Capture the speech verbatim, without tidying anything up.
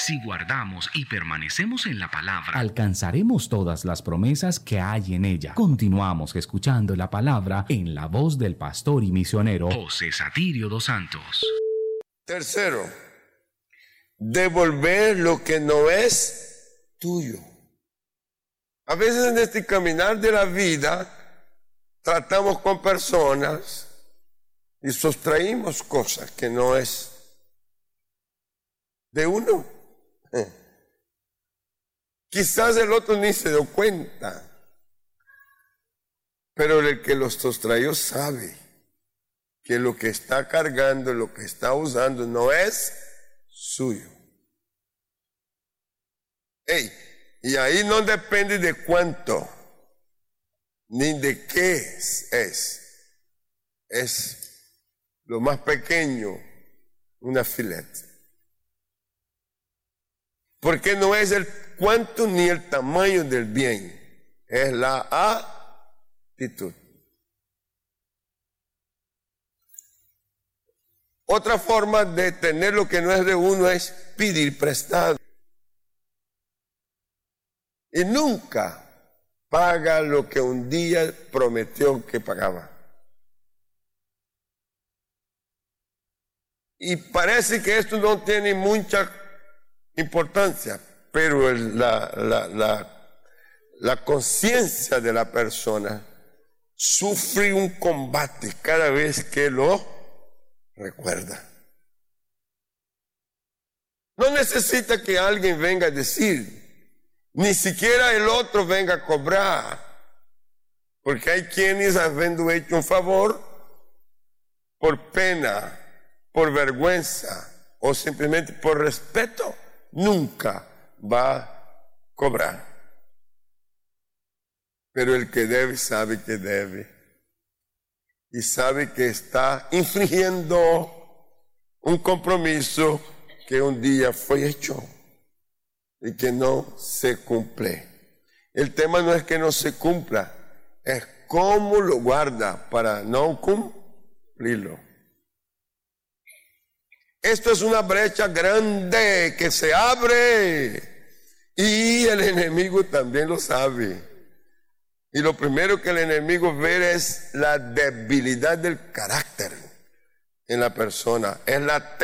Si guardamos y permanecemos en la palabra, alcanzaremos todas las promesas que hay en ella. Continuamos escuchando la palabra en la voz del pastor y misionero José Satirio dos Santos. Tercero, devolver lo que no es tuyo. A veces en este caminar de la vida tratamos con personas y sustraímos cosas que no es de uno. Eh. Quizás el otro ni se dio cuenta, pero el que los sustrayó sabe que lo que está cargando, lo que está usando no es suyo. Hey, y ahí no depende de cuánto, ni de qué es. Es, es lo más pequeño, una filete. Porque no es el cuánto ni el tamaño del bien, es la actitud. Otra forma de tener lo que no es de uno es pedir prestado. Y nunca paga lo que un día prometió que pagaba. Y parece que esto no tiene mucha importancia, pero el, la, la, la, la conciencia de la persona sufre un combate cada vez que lo recuerda. No necesita que alguien venga a decir, ni siquiera el otro venga a cobrar, porque hay quienes habiendo hecho un favor por pena, por vergüenza o simplemente por respeto, nunca va a cobrar. Pero el que debe sabe que debe y sabe que está infringiendo un compromiso que un día fue hecho y que no se cumple. El tema no es que no se cumpla, es cómo lo guarda para no cumplirlo. Esto es una brecha grande que se abre y el enemigo también lo sabe. Y lo primero que el enemigo ve es la debilidad del carácter en la persona, es la